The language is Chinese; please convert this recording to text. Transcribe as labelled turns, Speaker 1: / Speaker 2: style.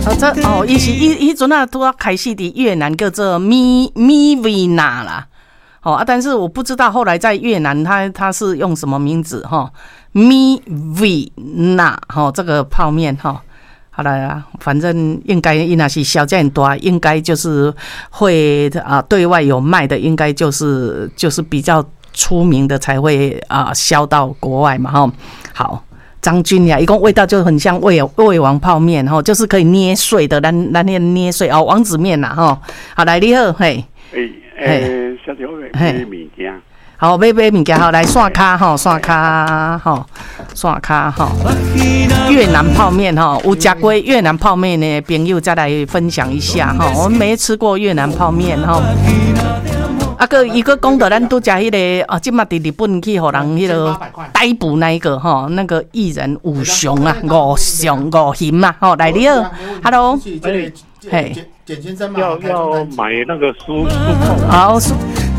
Speaker 1: 伊阵啊拄啊开始伫越南叫做米维纳啦，但是我不知道后来在越南它是用什么名字米维纳这个泡面好啦，反正应该伊那是销价很大，应该就是会对外有卖的，应该就是比较出名的才会销到国外嘛好。张君雅，一共味道就很像味王泡面就是可以捏碎的，咱那捏碎王子面啦好来你好嘿，
Speaker 2: 小姐买物件，
Speaker 1: 好买物件好来刷卡越南泡面有吃过越南泡面的朋友再来分享一下我们没吃过越南泡面伊个讲到咱拄食迄个即马伫日本去互人迄个逮捕那一个那个艺人五雄五雄来你好 ，Hello，
Speaker 3: 简先生嘛，
Speaker 2: 要买那个酥控。
Speaker 1: 好